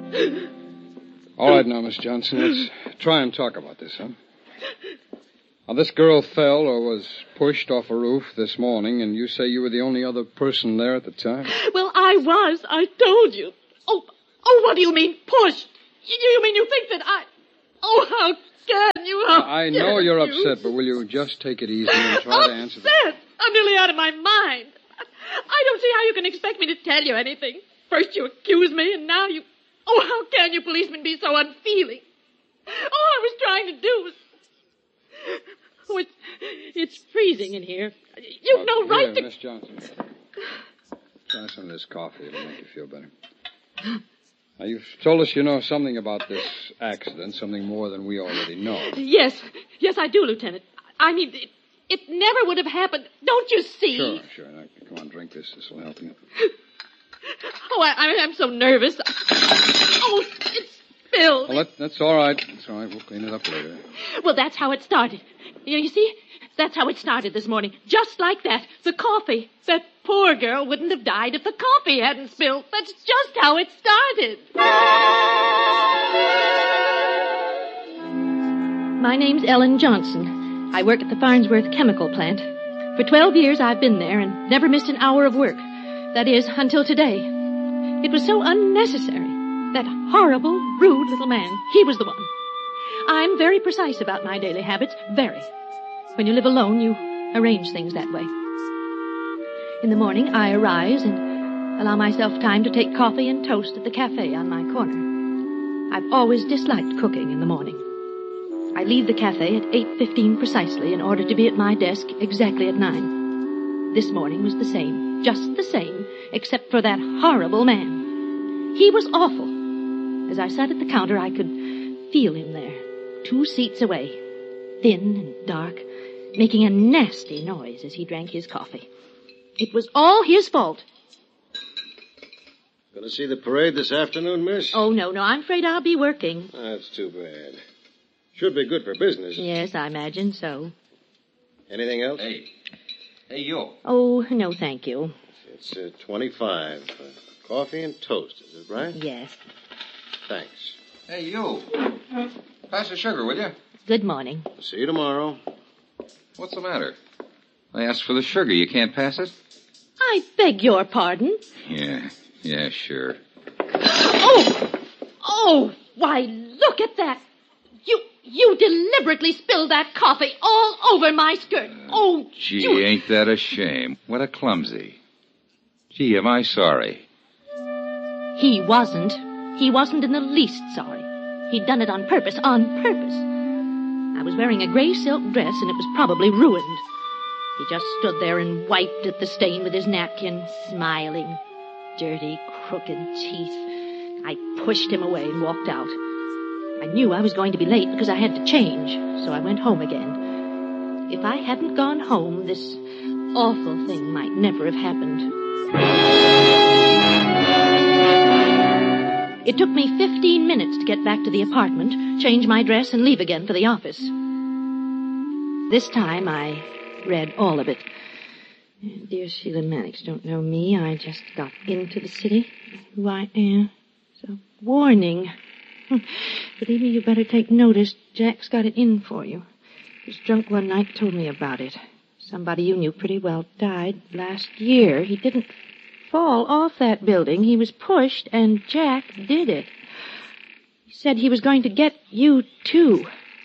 All right now, Miss Johnson, let's try and talk about this, huh? Now, this girl fell or was pushed off a roof this morning, and you say you were the only other person there at the time? Well, I was. I told you. Oh, what do you mean, pushed? You mean you think that I... Oh, how can you? I know you're upset, but will you just take it easy and try to answer the... Upset? I'm nearly out of my mind. I don't see how you can expect me to tell you anything. First you accuse me, and now you... Oh, how can you policemen be so unfeeling? All I was trying to do was... Oh, it's freezing in here. You've no right to... Miss Johnson, try some of this coffee. It'll make you feel better. Now, you've told us you know something about this accident, something more than we already know. Yes, I do, Lieutenant. I mean, it never would have happened. Don't you see? Sure. Now, come on, drink this. This will help you. Oh, I'm so nervous. Oh, it's spilled. Well, that's all right. That's all right. We'll clean it up later. Well, that's how it started. You see? That's how it started this morning. Just like that. The coffee. That poor girl wouldn't have died if the coffee hadn't spilled. That's just how it started. My name's Ellen Johnson. I work at the Farnsworth Chemical Plant. For 12 years I've been there and never missed an hour of work. That is, until today. It was so unnecessary. That horrible, rude little man. He was the one. I'm very precise about my daily habits. Very. When you live alone, you arrange things that way. In the morning, I arise and allow myself time to take coffee and toast at the cafe on my corner. I've always disliked cooking in the morning. I leave the cafe at 8:15 precisely in order to be at my desk exactly at 9. This morning was the same, just the same, except for that horrible man. He was awful. As I sat at the counter, I could feel him there, 2 seats away, thin and dark, making a nasty noise as he drank his coffee. It was all his fault. Gonna see the parade this afternoon, miss? Oh, no, I'm afraid I'll be working. That's too bad. Should be good for business. Yes, I imagine so. Anything else? Hey, you. Oh, no, thank you. It's 25. Coffee and toast, is it right? Yes. Thanks. Hey, you. Pass the sugar, will you? Good morning. See you tomorrow. What's the matter? I asked for the sugar. You can't pass it? I beg your pardon? Yeah, sure. Oh, why, look at that. You deliberately spilled that coffee all over my skirt. Gee, ain't that a shame? What a clumsy. Gee, am I sorry? He wasn't. He wasn't in the least sorry. He'd done it on purpose. I was wearing a gray silk dress, and it was probably ruined. He just stood there and wiped at the stain with his napkin, smiling. Dirty, crooked teeth. I pushed him away and walked out. I knew I was going to be late because I had to change, so I went home again. If I hadn't gone home, this awful thing might never have happened. It took me 15 minutes to get back to the apartment, change my dress, and leave again for the office. This time I read all of it. Dear Sheila Mannix, don't know me. I just got into the city. Who I am. So, warning. Believe me, you better take notice. Jack's got it in for you. He was drunk one night, told me about it. Somebody you knew pretty well died last year. He didn't fall off that building. He was pushed, and Jack did it. He said he was going to get you, too.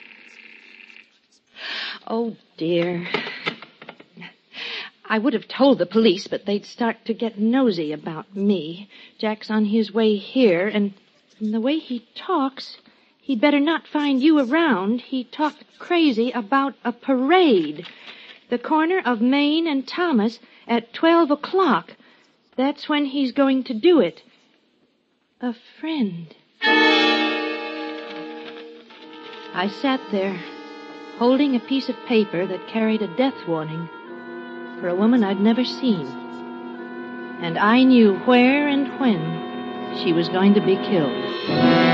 Oh, dear. I would have told the police, but they'd start to get nosy about me. Jack's on his way here, and from the way he talks, he'd better not find you around. He talked crazy about a parade. The corner of Main and Thomas at 12 o'clock. That's when he's going to do it. A friend. I sat there, holding a piece of paper that carried a death warning for a woman I'd never seen. And I knew where and when she was going to be killed.